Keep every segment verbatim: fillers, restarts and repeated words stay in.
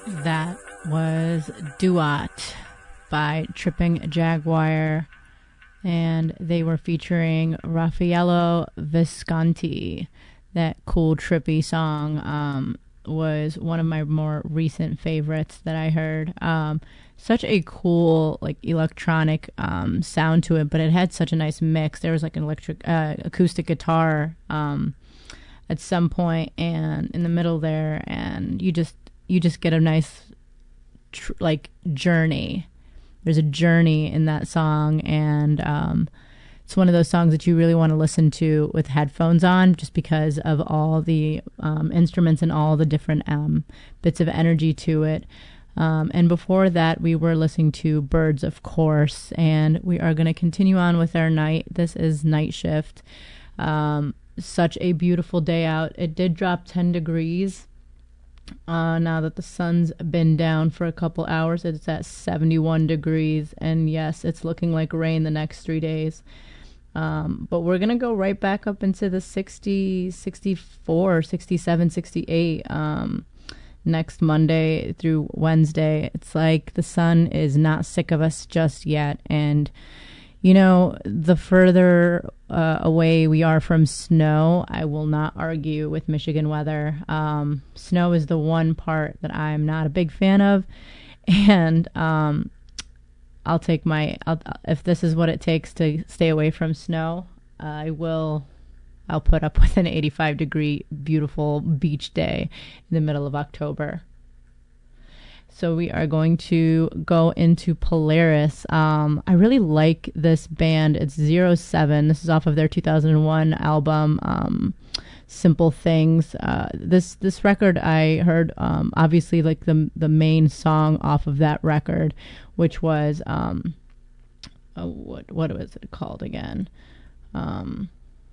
That was Duat by Tripping Jaguar, and they were featuring Raffaello Visconti. That cool, trippy song um, was one of my more recent favorites that I heard. Um, such a cool, like, electronic um, sound to it, but it had such a nice mix. There was like an electric, uh, acoustic guitar um, at some point, and in the middle there, and you just you just get a nice tr- like journey. There's a journey in that song, and um, it's one of those songs that you really want to listen to with headphones on, just because of all the um, instruments and all the different um, bits of energy to it. Um, and before that, we were listening to Birds, of course, and we are going to continue on with our night. This is Night Shift. Um, such a beautiful day out. It did drop ten degrees. Uh, now that the sun's been down for a couple hours, it's at seventy-one degrees. And yes, it's looking like rain the next three days. Um, but we're going to go right back up into the sixty, sixty-four, sixty-seven, sixty-eight um, next Monday through Wednesday. It's like the sun is not sick of us just yet. And, you know, the further uh, away we are from snow, I will not argue with Michigan weather. Um, snow is the one part that I'm not a big fan of. And um, I'll take my, I'll, if this is what it takes to stay away from snow, I will, I'll put up with an eighty-five degree, beautiful beach day in the middle of October. So we are going to go into Polaris. Um, I really like this band. It's zero seven. This is off of their two thousand one album, um, Simple Things. Uh, this this record I heard, um, obviously, like the the main song off of that record, which was um, oh, what what was it called again? Um,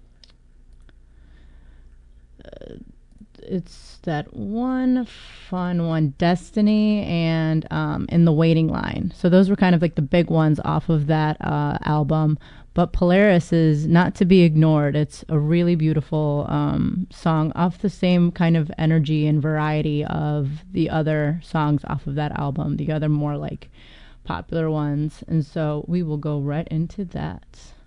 uh, it's that one fun one, Destiny, and um, In the Waiting Line. So those were kind of like the big ones off of that uh, album. But Polaris is not to be ignored. It's a really beautiful um, song off the same kind of energy and variety of the other songs off of that album, the other more like popular ones. And so we will go right into that.